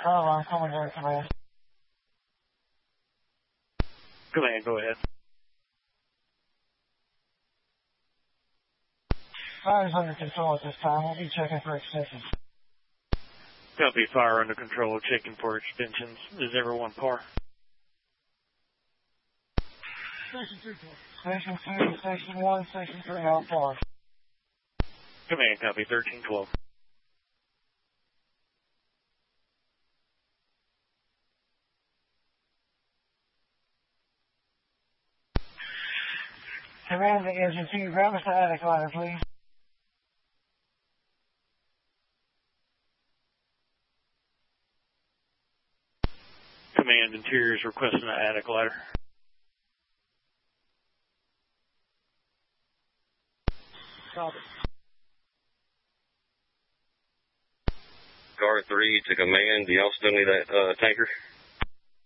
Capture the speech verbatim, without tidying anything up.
Oh, I'm coming there, command. Command, go ahead. Fire's under control at this time. We'll be checking for extensions. Copy, fire under control, checking for extensions. Is everyone par? Station two, Station two, Station one, Station three, out par. Command, copy, thirteen twelve. Command to engine two, grab us the attic ladder, please. Command, interiors requesting an attic ladder. Copy. Car three to command, do y'all still need that uh, tanker?